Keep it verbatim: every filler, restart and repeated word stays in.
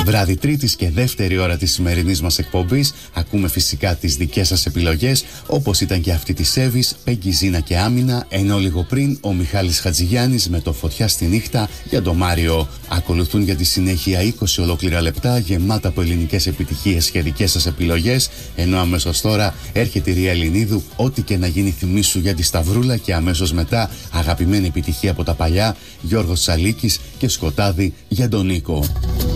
Βράδυ Τρίτης και δεύτερη ώρα της σημερινής μας εκπομπής ακούμε φυσικά τις δικές σας επιλογές, όπως ήταν και αυτή της Εύης, Πέγγι, Ζήνα και Άμυνα, ενώ λίγο πριν ο Μιχάλης Χατζηγιάννης με το Φωτιά στη νύχτα για τον Μάριο. Ακολουθούν για τη συνέχεια είκοσι ολόκληρα λεπτά γεμάτα από ελληνικές επιτυχίες και δικές σας επιλογές, ενώ αμέσως τώρα έρχεται η Ρία Ελληνίδου, ό,τι και να γίνει θυμίσου για τη Σταυρούλα, και αμέσως μετά αγαπημένη επιτυχία από τα παλιά, Γιώργος Τσαλίκης και Σκοτάδι για τον Νίκο.